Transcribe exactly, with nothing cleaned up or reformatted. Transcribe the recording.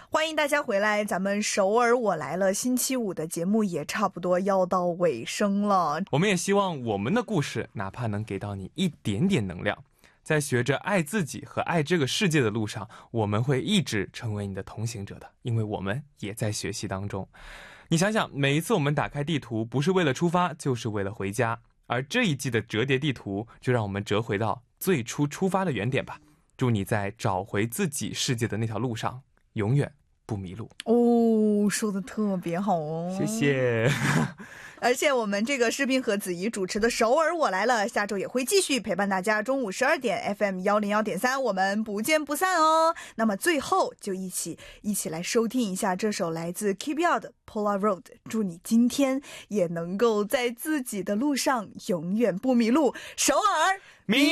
欢迎大家回来，咱们首尔我来了星期五的节目也差不多要到尾声了。 我们也希望我们的故事哪怕能给到你一点点能量，在学着爱自己和爱这个世界的路上，我们会一直成为你的同行者的，因为我们也在学习当中。你想想，每一次我们打开地图，不是为了出发，就是为了回家，而这一季的折叠地图就让我们折回到最初出发的原点吧。祝你在找回自己世界的那条路上永远不迷路。 哦，说的特别好哦， 谢谢。 而且我们这个视频和子怡主持的首尔我来了下周也会继续陪伴大家，中午十二点 F M 一零一点三，我们不见不散哦。那么最后就一起一起来收听一下这首来自 Kibia 的 Polar Road， 祝你今天也能够在自己的路上永远不迷路。首尔